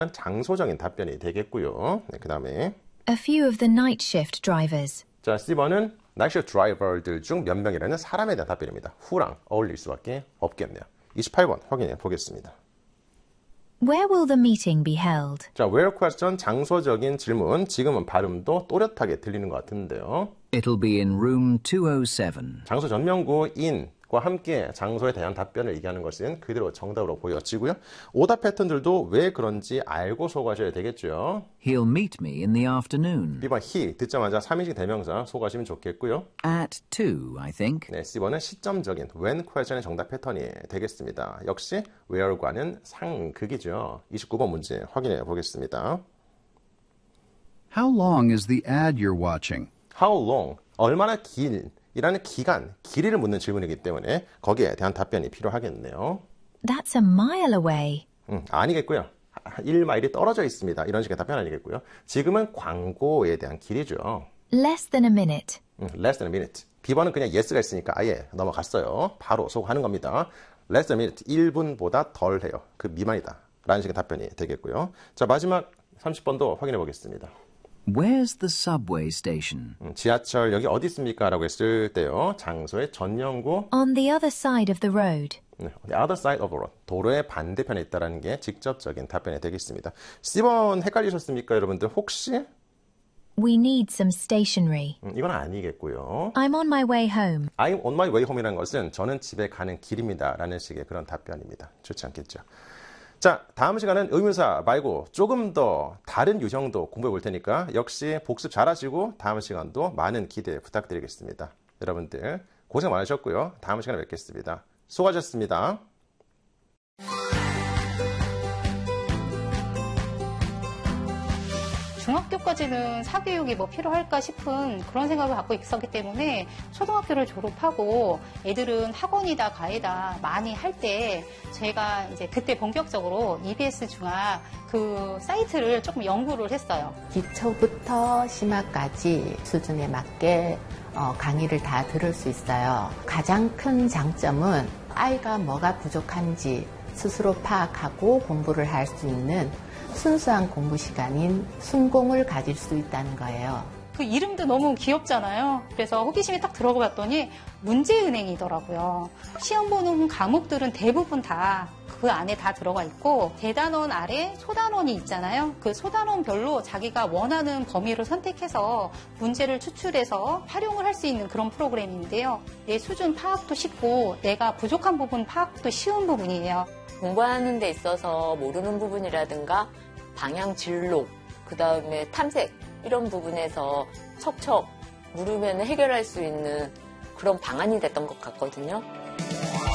장소적인 답변이 되겠고요. 네, 그 다음에 A few of the night shift drivers. 자, C번은 나이트 shift 드라이버들 중 몇 명이라는 사람에 대한 답변입니다. who랑 어울릴 수밖에 없겠네요. 28번 확인해 보겠습니다. Where will the meeting be held? 자, where question 장소적인 질문. 지금은 발음도 또렷하게 들리는 것 같은데요. It'll be in room 207. 장소 전명구 in과 함께 장소에 대한 답변을 얘기하는 것은 그대로 정답으로 보여지고요. 오답 패턴들도 왜 그런지 알고 소개하셔야 되겠죠. He'll meet me in the afternoon. B번 he 듣자마자 3인칭 대명사 소개하시면 좋겠고요. At 2, I think. 네, C번은 시점적인 when question의 정답 패턴이 되겠습니다. 역시 where과는 상극이죠. 29번 문제 확인해 보겠습니다. How long is the ad you're watching? How long? 얼마나 길이라는 기간, 길이를 묻는 질문이기 때문에 거기에 대한 답변이 필요하겠네요. That's a mile away. 아니겠고요. 1마일이 떨어져 있습니다. 이런 식의 답변 아니겠고요. 지금은 광고에 대한 길이죠. Less than a minute. Less than a minute. B번은 그냥 yes가 있으니까 아예 넘어갔어요. 바로 소개하는 겁니다. Less than a minute. 1분보다 덜해요. 그 미만이다. 라는 식의 답변이 되겠고요. 자, 마지막 30번도 확인해 보겠습니다. Where's the subway station? 지하철역이 어디 있습니까? 라고 했을 때요. 장소의 전용구 On the other side of the road. The other side of the road. 도로의 반대편에 있다는 게 직접적인 답변이 되겠습니다. C번 헷갈리셨습니까, 여러분들? 혹시? We need some stationery. 이건 아니겠고요. I'm on my way home. I'm on my way home이라는 것은 저는 집에 가는 길입니다. 라는 식의 그런 답변입니다. 좋지 않겠죠? 자, 다음 시간은 의문사 말고 조금 더 다른 유형도 공부해 볼 테니까 역시 복습 잘하시고 다음 시간도 많은 기대 부탁드리겠습니다. 여러분들 고생 많으셨고요. 다음 시간에 뵙겠습니다. 수고하셨습니다. 중학교까지는 사교육이 뭐 필요할까 싶은 그런 생각을 갖고 있었기 때문에 초등학교를 졸업하고 애들은 학원이다 과외다 많이 할 때 제가 이제 그때 본격적으로 EBS 중학 그 사이트를 조금 연구를 했어요. 기초부터 심화까지 수준에 맞게 강의를 다 들을 수 있어요. 가장 큰 장점은 아이가 뭐가 부족한지 스스로 파악하고 공부를 할 수 있는 순수한 공부 시간인 순공을 가질 수 있다는 거예요. 그 이름도 너무 귀엽잖아요. 그래서 호기심이 딱 들어가 봤더니 문제은행이더라고요. 시험 보는 과목들은 대부분 다 그 안에 다 들어가 있고 대단원 아래 소단원이 있잖아요. 그 소단원별로 자기가 원하는 범위를 선택해서 문제를 추출해서 활용을 할 수 있는 그런 프로그램인데요. 내 수준 파악도 쉽고 내가 부족한 부분 파악도 쉬운 부분이에요. 공부하는 데 있어서 모르는 부분이라든가 방향 진로, 그 다음에 탐색 이런 부분에서 척척 물으면 해결할 수 있는 그런 방안이 됐던 것 같거든요.